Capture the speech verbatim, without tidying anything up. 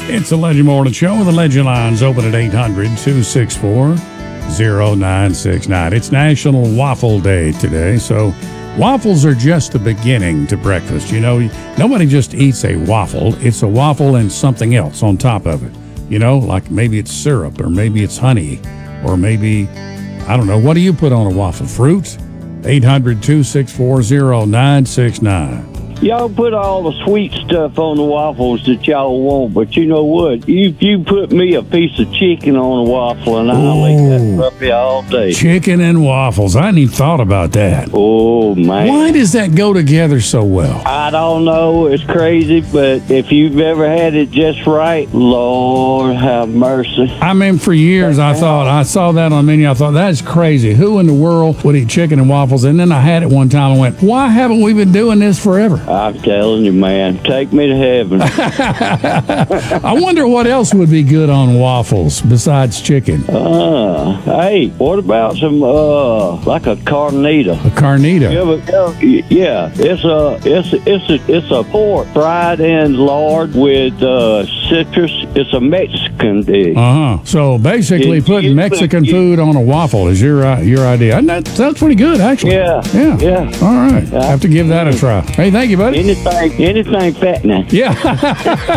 It's the Legend Morning Show. The Legend lines open at eight hundred, two six four, zero nine six nine. It's National Waffle Day today, so waffles are just the beginning to breakfast. You know, nobody just eats a waffle. It's a waffle and something else on top of it. You know, like maybe it's syrup, or maybe it's honey, or maybe, I don't know. What do you put on a waffle? Fruit? eight hundred, two six four, zero nine six nine. Y'all put all the sweet stuff on the waffles that y'all want, but you know what? You you put me a piece of chicken on a waffle, and I'll eat that puppy all day. Chicken and waffles. I hadn't even thought about that. Oh, man. Why does that go together so well? I don't know. It's crazy, but if you've ever had it just right, Lord have mercy. I mean, for years, I thought, I saw that on the menu, I thought, that's crazy. Who in the world would eat chicken and waffles? And then I had it one time and went, why haven't we been doing this forever? I'm telling you, man, take me to heaven. I wonder what else would be good on waffles besides chicken. Uh, hey, what about some, uh, like a carnita? A carnita? Yeah, but, yeah, it's a, it's, it's a, it's a pork fried in lard with uh, citrus. It's a Mexican dish. Uh-huh. So basically It- putting it- Mexican it- food on a waffle is your uh, your idea. And that sounds pretty good, actually. Yeah, Yeah. yeah. All right. I have to give that a try. Hey, thank you, buddy. Anything, anything fattening. Yeah.